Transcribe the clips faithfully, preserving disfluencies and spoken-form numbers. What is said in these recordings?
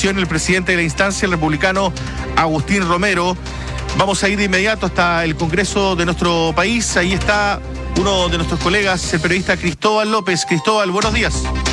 votación el presidente de la instancia, el republicano Agustín Romero. Vamos a ir de inmediato hasta el Congreso de nuestro país. Ahí está uno de nuestros colegas, el periodista Cristóbal López. Cristóbal, buenos días.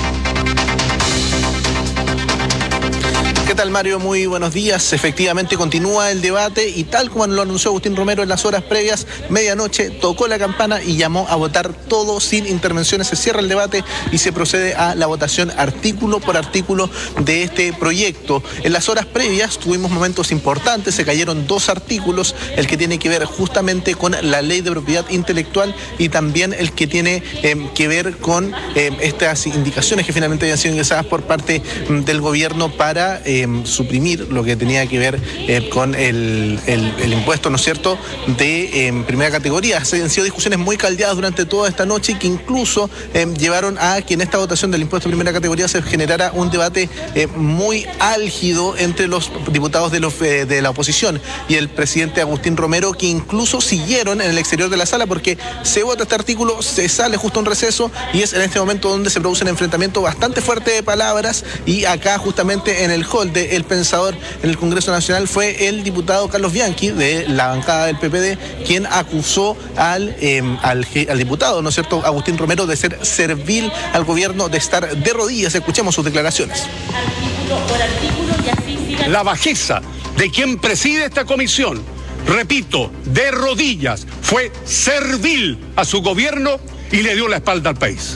¿Qué tal, Mario? Muy buenos días. Efectivamente continúa el debate y tal como lo anunció Agustín Romero en las horas previas, medianoche tocó la campana y llamó a votar todo sin intervenciones. Se cierra el debate y se procede a la votación artículo por artículo de este proyecto. En las horas previas tuvimos momentos importantes, se cayeron dos artículos, el que tiene que ver justamente con la ley de propiedad intelectual y también el que tiene eh, que ver con eh, estas indicaciones que finalmente habían sido ingresadas por parte del gobierno para eh, suprimir lo que tenía que ver eh, con el, el, el impuesto, ¿no es cierto?, de eh, primera categoría. Se han sido discusiones muy caldeadas durante toda esta noche que incluso eh, llevaron a que en esta votación del impuesto de primera categoría se generara un debate eh, muy álgido entre los diputados de, los, eh, de la oposición y el presidente Agustín Romero, que incluso siguieron en el exterior de la sala porque se vota este artículo, se sale justo un receso y es en este momento donde se produce un enfrentamiento bastante fuerte de palabras. Y acá justamente en el hall de El Pensador en el Congreso Nacional fue el diputado Carlos Bianchi de la bancada del P P D quien acusó al, eh, al, al diputado, ¿no es cierto?, Agustín Romero, de ser servil al gobierno, de estar de rodillas. Escuchemos sus declaraciones. Artículo por artículo y así siga. La bajeza de quien preside esta comisión, repito, de rodillas, fue servil a su gobierno y le dio la espalda al país.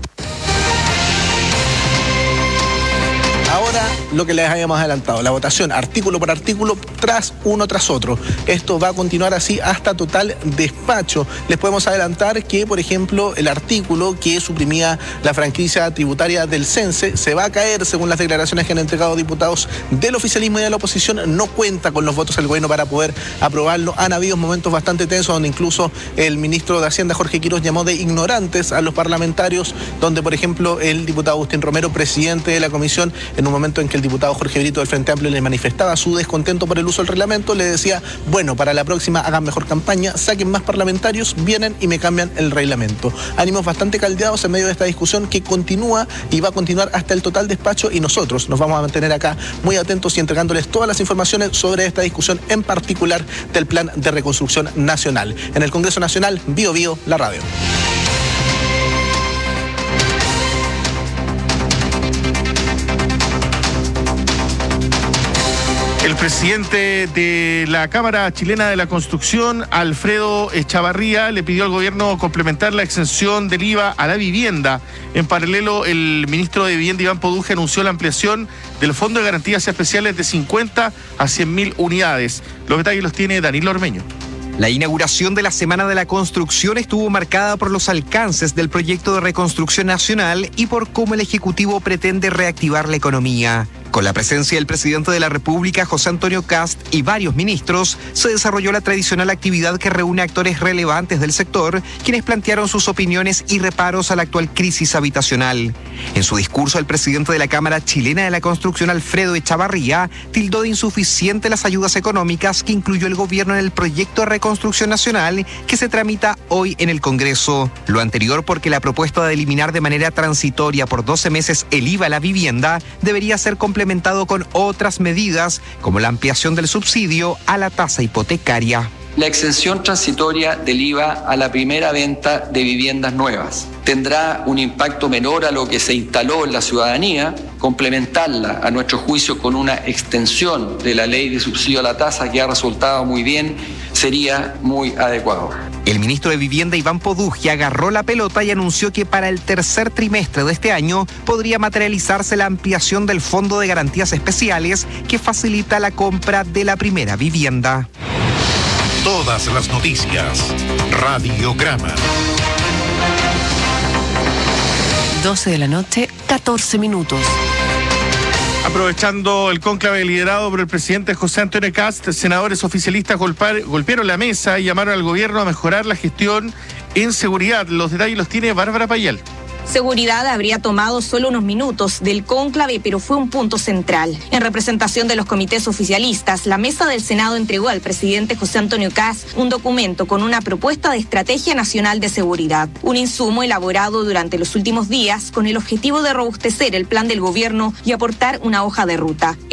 Ahora, lo que les habíamos adelantado, la votación artículo por artículo, tras uno tras otro. Esto va a continuar así hasta total despacho. Les podemos adelantar que, por ejemplo, el artículo que suprimía la franquicia tributaria del Cense se va a caer, según las declaraciones que han entregado diputados del oficialismo y de la oposición. No cuenta con los votos del gobierno para poder aprobarlo. Han habido momentos bastante tensos donde incluso el ministro de Hacienda, Jorge Quiroz, llamó de ignorantes a los parlamentarios, donde, por ejemplo, el diputado Agustín Romero, presidente de la comisión, en un momento en que el diputado Jorge Brito del Frente Amplio le manifestaba su descontento por el uso del reglamento, le decía: bueno, para la próxima hagan mejor campaña, saquen más parlamentarios, vienen y me cambian el reglamento. Ánimos bastante caldeados en medio de esta discusión que continúa y va a continuar hasta el total despacho, y nosotros nos vamos a mantener acá muy atentos y entregándoles todas las informaciones sobre esta discusión, en particular del Plan de Reconstrucción Nacional. En el Congreso Nacional, Bio Bio, la radio. El presidente de la Cámara Chilena de la Construcción, Alfredo Echavarría, le pidió al gobierno complementar la exención del I V A a la vivienda. En paralelo, el ministro de Vivienda, Iván Poduje, anunció la ampliación del Fondo de Garantías Especiales de cincuenta a cien mil unidades. Los detalles los tiene Danilo Ormeño. La inauguración de la Semana de la Construcción estuvo marcada por los alcances del proyecto de reconstrucción nacional y por cómo el Ejecutivo pretende reactivar la economía. Con la presencia del presidente de la República, José Antonio Kast, y varios ministros, se desarrolló la tradicional actividad que reúne actores relevantes del sector, quienes plantearon sus opiniones y reparos a la actual crisis habitacional. En su discurso, el presidente de la Cámara Chilena de la Construcción, Alfredo Echavarría, tildó de insuficiente las ayudas económicas que incluyó el gobierno en el proyecto de reconstrucción nacional que se tramita hoy en el Congreso. Lo anterior porque la propuesta de eliminar de manera transitoria por doce meses el I V A a la vivienda debería ser complementada con otras medidas, como la ampliación del subsidio a la tasa hipotecaria. La exención transitoria del I V A a la primera venta de viviendas nuevas tendrá un impacto menor a lo que se instaló en la ciudadanía. Complementarla, a nuestro juicio, con una extensión de la ley de subsidio a la tasa que ha resultado muy bien, sería muy adecuado. El ministro de Vivienda, Iván Poduje, agarró la pelota y anunció que para el tercer trimestre de este año podría materializarse la ampliación del Fondo de Garantías Especiales que facilita la compra de la primera vivienda. Todas las noticias. Radiograma. doce de la noche, catorce minutos. Aprovechando el cónclave liderado por el presidente José Antonio Kast, senadores oficialistas golpar, golpearon la mesa y llamaron al gobierno a mejorar la gestión en seguridad. Los detalles los tiene Bárbara Payal. Seguridad habría tomado solo unos minutos del cónclave, pero fue un punto central. En representación de los comités oficialistas, la mesa del Senado entregó al presidente José Antonio Kast un documento con una propuesta de estrategia nacional de seguridad, un insumo elaborado durante los últimos días con el objetivo de robustecer el plan del gobierno y aportar una hoja de ruta.